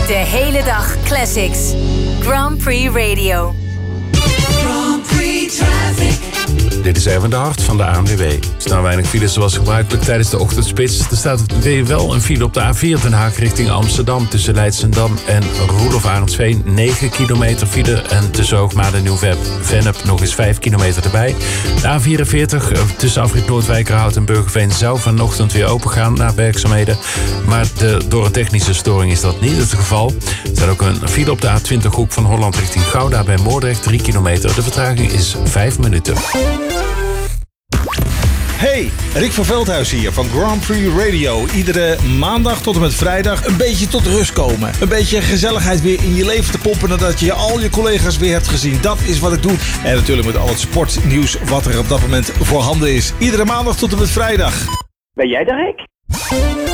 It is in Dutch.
De hele dag classics. Grand Prix Radio. Grand Prix Traffic. Dit is even de hart van de ANWB. Er staan weinig files zoals gebruikelijk tijdens de ochtendspits. Er staat weer wel een file op de A4 Den Haag richting Amsterdam. Tussen Leidschendam en Roelof Arendsveen 9 kilometer file. En tussen Hoogmaat en Nieuw-Vennep nog eens 5 kilometer erbij. De A44 tussen afrit Noordwijkerhout en Burgerveen zou vanochtend weer opengaan na werkzaamheden. Maar door een technische storing is dat niet het geval. Er staat ook een file op de A20 hoek van Holland richting Gouda bij Moordrecht 3 kilometer. De vertraging is 5 minuten. Hey, Rick van Veldhuis hier van Grand Prix Radio. Iedere maandag tot en met vrijdag een beetje tot rust komen. Een beetje gezelligheid weer in je leven te pompen nadat je al je collega's weer hebt gezien. Dat is wat ik doe. En natuurlijk met al het sportnieuws wat er op dat moment voorhanden is. Iedere maandag tot en met vrijdag. Ben jij de Rick?